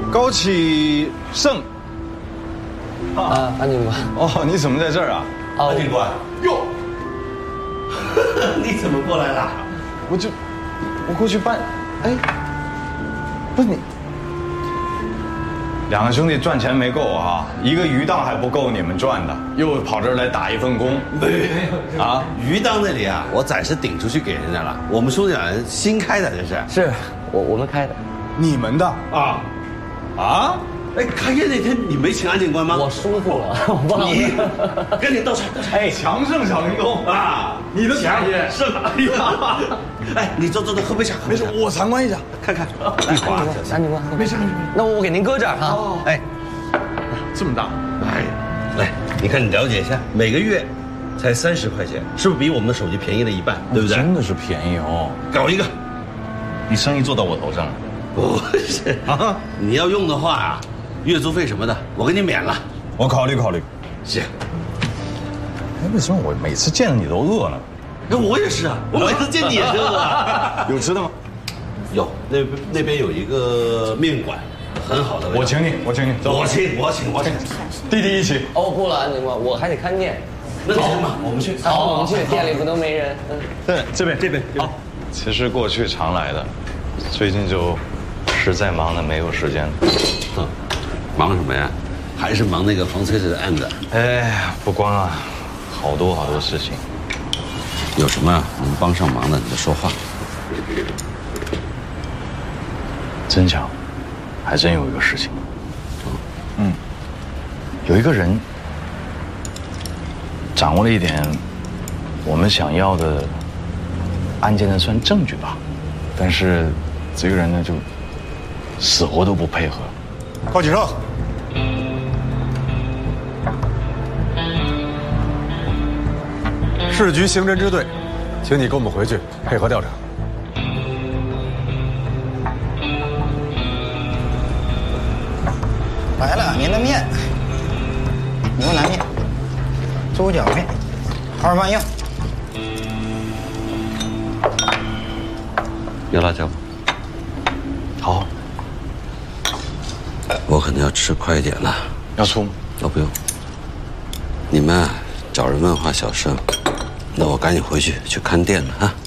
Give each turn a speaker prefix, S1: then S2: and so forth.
S1: 高启盛。
S2: 安警官。
S1: 哦，你怎么在这儿啊？
S3: 安警官。哟，你怎么过来了？
S1: 我过去办。哎，不是你。两个兄弟赚钱没够啊，一个鱼档还不够你们赚的，又跑这儿来打一份工。
S3: 没有啊，鱼档那里啊，我暂时顶出去给人家了。我们兄弟俩人新开的，这是。
S2: 是我们开的。
S1: 你们的
S3: 啊？啊？哎，开业那天你没请安警官吗？
S2: 我疏忽了，我忘了。
S3: 你赶紧倒茶。
S1: 哎，强盛小灵通啊，你的强
S3: 是吧？哎呀，哎，你坐，喝杯茶。
S1: 没事，我参观一下，
S3: 看。
S2: 安警官，没事。那我给您搁这儿哈。
S3: 哎，
S1: 这么大，
S3: 哎，来，你看你了解一下，每个月才30块钱，是不是比我们的手机便宜了一半？对不对？
S1: 真的是便宜哦。
S3: 搞一个，
S1: 你生意做到我头上了。
S3: 不是啊，你要用的话啊，月租费什么的我给你免了。
S1: 我考虑。
S3: 行。
S1: 哎，为什么我每次见了你都饿呢？
S3: 那我也是啊，我每次见你也是饿啊。
S1: 有吃的吗？
S3: 有，那边有一个面馆，很好的。
S1: 我请你，走。
S3: 我请。
S1: 弟弟一起。
S2: 哦，不了，安警官，我还得看店。
S3: 那行吧，我们去。
S2: 好，我们去，店里不都没人。
S1: 对，这边。
S3: 好。
S1: 其实过去常来的，最近就实在忙得没有时间。
S3: 忙什么呀？还是忙那个房崔氏的案子？
S1: 哎，不光啊，好多事情。
S3: 有什么能帮上忙的你就说话。
S1: 真巧，还真有一个事情。有一个人掌握了一点我们想要的案件的算证据吧，但是这个人呢就死活都不配合。
S4: 高启盛，市局刑侦支队，请你跟我们回去配合调查。
S5: 来了，您的面，牛腩面、猪脚面、2瓣硬。
S3: 要辣椒吗？
S1: 好。
S3: 我可能要吃快一点了。
S1: 要醋吗？
S3: 不用。你们啊，找人问话小声。那我赶紧回去看店了啊。